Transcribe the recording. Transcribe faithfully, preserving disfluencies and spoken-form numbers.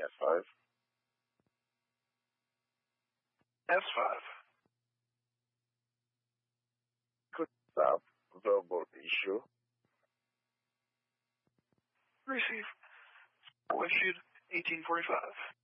S five. S five. Could stop verbal issue. Receive. Issued eighteen forty-five.